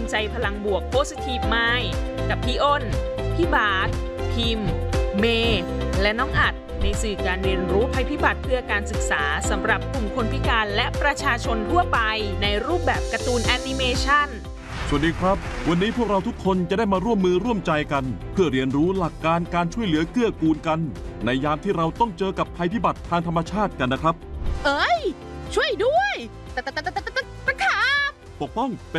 ใจพลังบวก Positive Mind กับพี่อ้น พี่บาสพิมพ์ เมย์และน้องอัดในสื่อการเรียนรู้ภัยพิบัติเพื่อการศึกษาสำหรับกลุ่มคนพิการและประชาชนทั่วไปในรูปแบบการ์ตูนแอนิเมชันสวัสดีครับวันนี้พวกเราทุกคนจะได้มาร่วมมือร่วมใจกันเพื่อเรียนรู้หลักการการช่วยเหลือเกื้อกูลกันในยามที่เราต้องเจอกับภัยพิบัติทางธรรมชาติกันนะครับเอ้ยช่วยด้วยตะขาบปกป้องเป็น